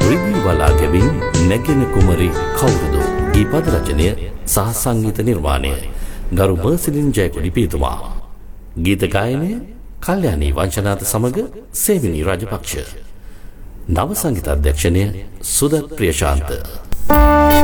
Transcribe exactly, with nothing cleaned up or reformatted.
රිදී වලාගෙවින් නැගෙන කුමරි කවුරුද? ගීපද රචනය සහ සංගීත නිර්මාණය ගරු මර්සිලින් ජයකොඩි පියතුමා. ගීත ගායනය කල්යාණී වංශනාත සමග සේවිනී රාජපක්ෂ. නව සංගීත අධ්‍යක්ෂණය සුදත් ප්‍රියශාන්ත.